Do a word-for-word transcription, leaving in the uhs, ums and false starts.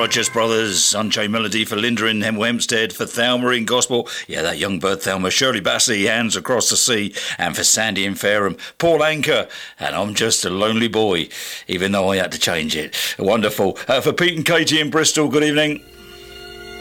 Rogers Brothers, Unchained Melody for Linda in Hemel Hempstead, for Thelma in Gospel, yeah, that young bird Thelma, Shirley Bassey, Hands Across the Sea, and for Sandy in Fareham, Paul Anker, and I'm Just a Lonely Boy, even though I had to change it. Wonderful. Uh, for Pete and Katie in Bristol, good evening.